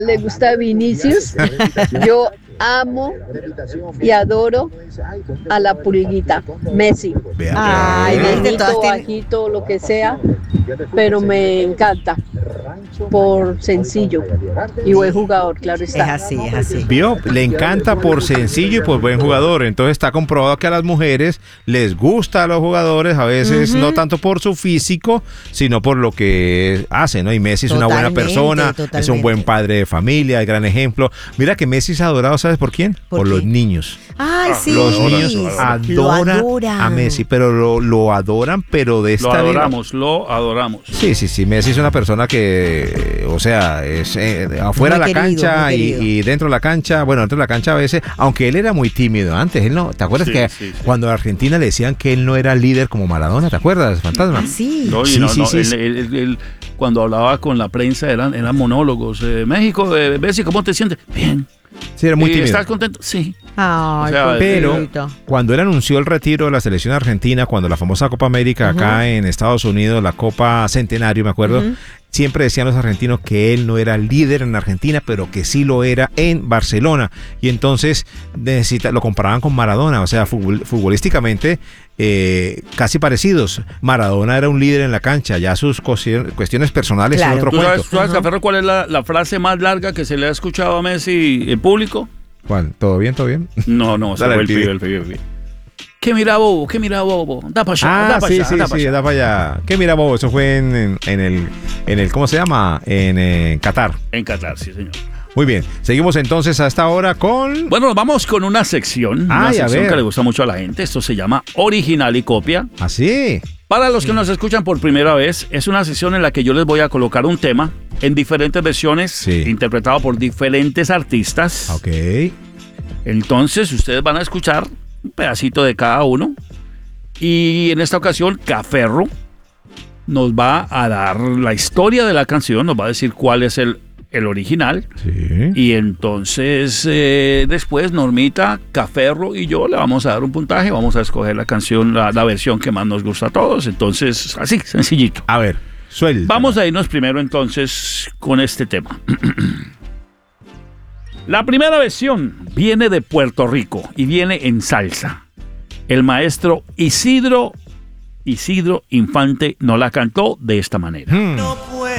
le gusta Vinicius. Yo amo y adoro a la pulguita, Messi. Vea, Ay, vea. ¿viste? Todas Bonito, tienen- bajito, lo que sea, pero me encanta por sencillo y buen jugador, claro Es está. así, es así. Vio, le encanta por sencillo y por buen jugador. Entonces está comprobado que a las mujeres les gusta a los jugadores, a veces no tanto por su físico, sino por lo que hacen, ¿no? Y Messi es una buena Totalmente, persona, es totalmente. un buen padre de familia, es gran ejemplo. Mira que Messi es adorado, ¿sabes por quién? ¿Por los qué? niños. Ay, sí. Los niños Lo adoran a Messi, pero lo adoran, pero de esta Lo vida- adoramos, lo adoramos. Sí, Messi es una persona que, o sea, es afuera de Muy la querido, cancha muy querido. y dentro de la cancha, bueno, dentro de la cancha a veces, aunque él era muy tímido antes, él no, ¿te acuerdas Sí, que sí. cuando a Argentina le decían que él no era líder como Maradona, ¿te acuerdas, Fantasma? Ah, sí. No, y Sí, no, sí, no, sí, sí. él, cuando hablaba con la prensa eran monólogos. México, Messi, ¿cómo te sientes? Bien. Sí, era muy tímido. ¿Estás contento? Sí. Ay, O sea, Pero pobrecito. cuando él anunció el retiro de la selección argentina, cuando la famosa Copa América acá en Estados Unidos, la Copa Centenario, me acuerdo, siempre decían los argentinos que él no era líder en Argentina, pero que sí lo era en Barcelona. Y entonces lo comparaban con Maradona, o sea, futbolísticamente casi parecidos. Maradona era un líder en la cancha, ya sus cuestiones personales Claro. son otro ¿Tú cuento. sabes, Caferro, cuál es la frase más larga que se le ha escuchado a Messi en público? Juan, ¿todo bien, todo bien? No, se Dale, fue el pibe. el pibe. ¿Qué mira, bobo? Da para allá, da para Sí, allá, sí, da pa' sí, allá. da para allá. ¿Qué mira, Bobo? Eso fue en el, ¿cómo se llama? En Qatar. En Qatar, sí, señor. Muy bien, seguimos entonces a esta hora con... Bueno, nos vamos con una sección. Una Ay, a sección ver. que le gusta mucho a la gente. Esto se llama Original y Copia. Así. Para los que nos escuchan por primera vez, es una sección en la que yo les voy a colocar un tema en diferentes versiones, Sí. interpretado por diferentes artistas. Ok. Entonces, ustedes van a escuchar un pedacito de cada uno. Y en esta ocasión, Caferro nos va a dar la historia de la canción, nos va a decir cuál es el original. Sí. Y entonces, después, Normita, Caferro y yo le vamos a dar un puntaje. Vamos a escoger la canción, la versión que más nos gusta a todos. Entonces, así, sencillito. A ver, suelta. Vamos a irnos primero entonces con este tema. La primera versión viene de Puerto Rico y viene en salsa. El maestro Isidro Infante nos la cantó de esta manera. Hmm.